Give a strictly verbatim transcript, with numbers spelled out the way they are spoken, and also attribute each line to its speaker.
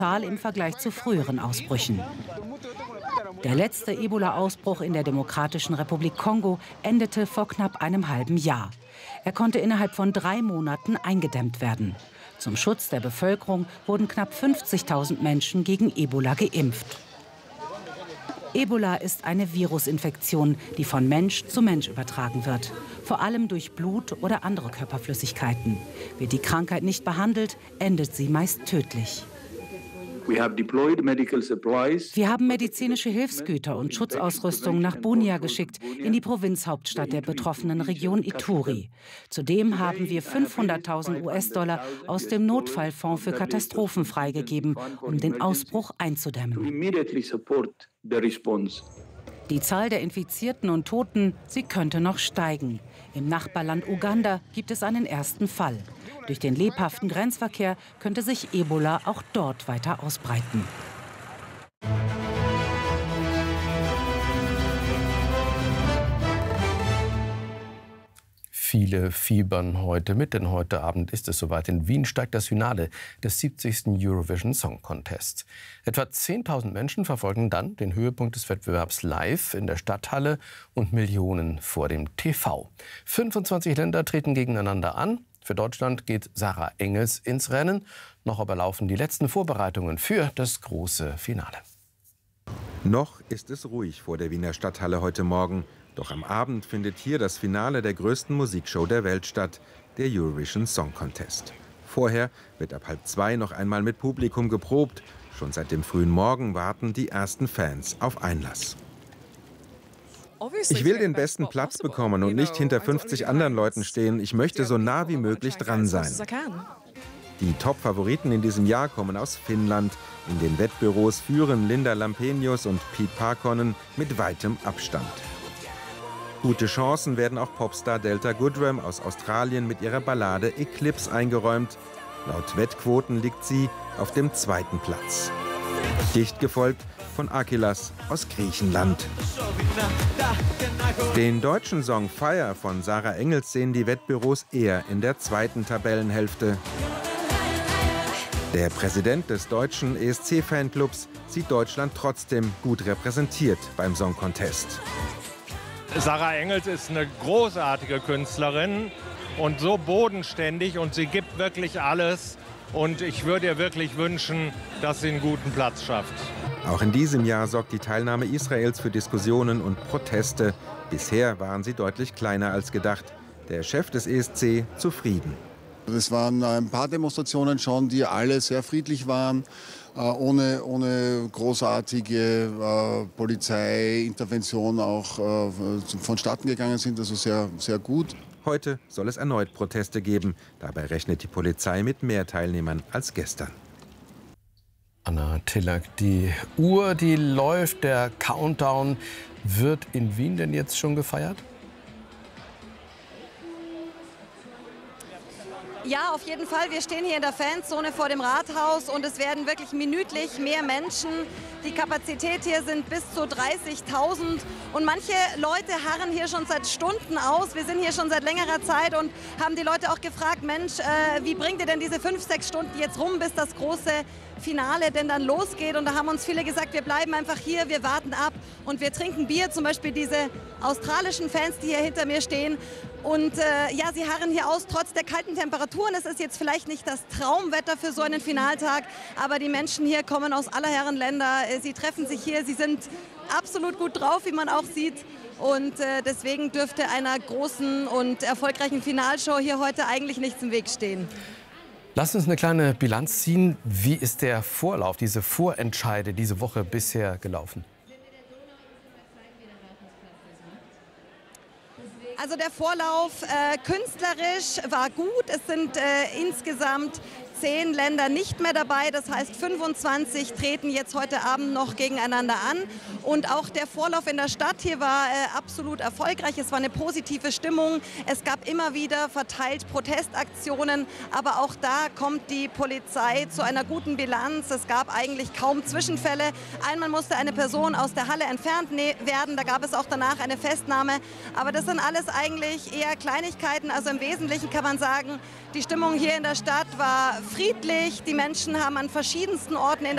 Speaker 1: Zahl im Vergleich zu früheren Ausbrüchen. Der letzte Ebola-Ausbruch in der Demokratischen Republik Kongo endete vor knapp einem halben Jahr. Er konnte innerhalb von drei Monaten eingedämmt werden. Zum Schutz der Bevölkerung wurden knapp fünfzigtausend Menschen gegen Ebola geimpft. Ebola ist eine Virusinfektion, die von Mensch zu Mensch übertragen wird. Vor allem durch Blut oder andere Körperflüssigkeiten. Wird die Krankheit nicht behandelt, endet sie meist tödlich. Wir haben medizinische Hilfsgüter und Schutzausrüstung nach Bunia geschickt, in die Provinzhauptstadt der betroffenen Region Ituri. Zudem haben wir fünfhunderttausend US-Dollar aus dem Notfallfonds für Katastrophen freigegeben, um den Ausbruch einzudämmen. Die Zahl der Infizierten und Toten, sie könnte noch steigen. Im Nachbarland Uganda gibt es einen ersten Fall. Durch den lebhaften Grenzverkehr könnte sich Ebola auch dort weiter ausbreiten.
Speaker 2: Viele fiebern heute mit, denn heute Abend ist es soweit. In Wien steigt das Finale des siebzigsten Eurovision Song Contest. Etwa zehntausend Menschen verfolgen dann den Höhepunkt des Wettbewerbs live in der Stadthalle und Millionen vor dem T V. fünfundzwanzig Länder treten gegeneinander an. Für Deutschland geht Sarah Engels ins Rennen. Noch aber laufen die letzten Vorbereitungen für das große Finale.
Speaker 3: Noch ist es ruhig vor der Wiener Stadthalle heute Morgen. Doch am Abend findet hier das Finale der größten Musikshow der Welt statt, der Eurovision Song Contest. Vorher wird ab halb zwei noch einmal mit Publikum geprobt. Schon seit dem frühen Morgen warten die ersten Fans auf Einlass. Ich will den besten Platz bekommen und nicht hinter fünfzig anderen Leuten stehen. Ich möchte so nah wie möglich dran sein. Die Top-Favoriten in diesem Jahr kommen aus Finnland. In den Wettbüros führen Linda Lampenius und Pete Parkonen mit weitem Abstand. Gute Chancen werden auch Popstar Delta Goodrem aus Australien mit ihrer Ballade Eclipse eingeräumt. Laut Wettquoten liegt sie auf dem zweiten Platz. Dicht gefolgt von Akilas aus Griechenland. Den deutschen Song Fire von Sarah Engels sehen die Wettbüros eher in der zweiten Tabellenhälfte. Der Präsident des deutschen E S C-Fanclubs sieht Deutschland trotzdem gut repräsentiert beim Song Contest.
Speaker 4: Sarah Engels ist eine großartige Künstlerin und so bodenständig und sie gibt wirklich alles. Und ich würde ihr wirklich wünschen, dass sie einen guten Platz schafft.
Speaker 3: Auch in diesem Jahr sorgt die Teilnahme Israels für Diskussionen und Proteste. Bisher waren sie deutlich kleiner als gedacht. Der Chef des E S C zufrieden.
Speaker 5: Es waren ein paar Demonstrationen schon, die alle sehr friedlich waren, ohne, ohne großartige äh, Polizeiintervention auch äh, vonstatten gegangen sind, also sehr, sehr gut.
Speaker 3: Heute soll es erneut Proteste geben. Dabei rechnet die Polizei mit mehr Teilnehmern als gestern.
Speaker 2: Anna Tillack, die Uhr, die läuft, der Countdown. Wird in Wien denn jetzt schon gefeiert?
Speaker 6: Ja, auf jeden Fall. Wir stehen hier in der Fanzone vor dem Rathaus und es werden wirklich minütlich mehr Menschen. Die Kapazität hier sind bis zu dreißigtausend und manche Leute harren hier schon seit Stunden aus. Wir sind hier schon seit längerer Zeit und haben die Leute auch gefragt, Mensch, äh, wie bringt ihr denn diese fünf, sechs Stunden jetzt rum, bis das große Finale denn dann losgeht? Und da haben uns viele gesagt, wir bleiben einfach hier, wir warten ab und wir trinken Bier, zum Beispiel diese australischen Fans, die hier hinter mir stehen. Und äh, ja, sie harren hier aus, trotz der kalten Temperaturen. Es ist jetzt vielleicht nicht das Traumwetter für so einen Finaltag, aber die Menschen hier kommen aus aller Herren Länder. Sie treffen sich hier, sie sind absolut gut drauf, wie man auch sieht. Und äh, deswegen dürfte einer großen und erfolgreichen Finalshow hier heute eigentlich nichts im Weg stehen.
Speaker 2: Lass uns eine kleine Bilanz ziehen. Wie ist der Vorlauf, diese Vorentscheide diese Woche bisher gelaufen?
Speaker 6: Also der Vorlauf äh, künstlerisch war gut. Es sind äh, insgesamt zehn Länder nicht mehr dabei. Das heißt, fünfundzwanzig treten jetzt heute Abend noch gegeneinander an. Und auch der Vorlauf in der Stadt hier war äh, absolut erfolgreich. Es war eine positive Stimmung. Es gab immer wieder verteilt Protestaktionen. Aber auch da kommt die Polizei zu einer guten Bilanz. Es gab eigentlich kaum Zwischenfälle. Einmal musste eine Person aus der Halle entfernt werden. Da gab es auch danach eine Festnahme. Aber das sind alles eigentlich eher Kleinigkeiten. Also im Wesentlichen kann man sagen, die Stimmung hier in der Stadt war friedlich. Die Menschen haben an verschiedensten Orten in der